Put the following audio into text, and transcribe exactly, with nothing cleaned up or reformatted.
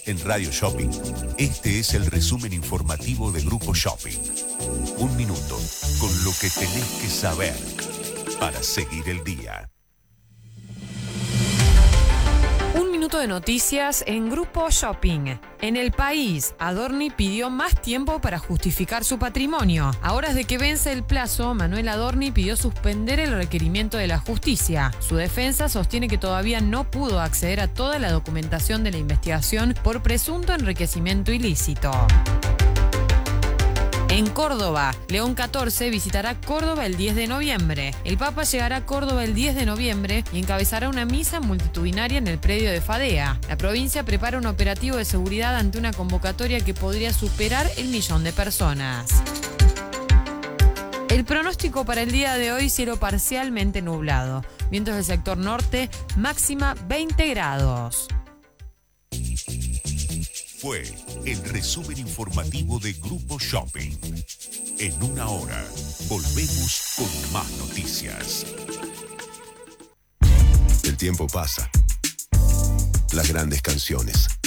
En Radio Shopping, este es el resumen informativo de Grupo Shopping. Un minuto con lo que tenés que saber para seguir el día. Un minuto de noticias en Grupo Shopping. En El País, Adorni pidió más tiempo para justificar su patrimonio. A horas de que vence el plazo, Manuel Adorni pidió suspender el requerimiento de la justicia. Su defensa sostiene que todavía no pudo acceder a toda la documentación de la investigación por presunto enriquecimiento ilícito. En Córdoba, León catorce visitará Córdoba el diez de noviembre. El Papa llegará a Córdoba el diez de noviembre y encabezará una misa multitudinaria en el predio de Fadea. La provincia prepara un operativo de seguridad ante una convocatoria que podría superar el millón de personas. El pronóstico para el día de hoy: cielo parcialmente nublado. Vientos del sector norte, máxima veinte grados. Fue el resumen informativo de Grupo Shopping. En una hora, volvemos con más noticias. El tiempo pasa. Las grandes canciones